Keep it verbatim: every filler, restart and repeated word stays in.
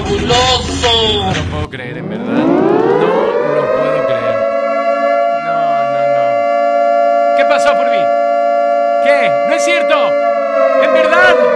fabuloso. No lo puedo creer, en verdad. No lo puedo creer. No, no, no. ¿Qué pasó, Furby? ¿Qué? ¿No es cierto? ¿En verdad?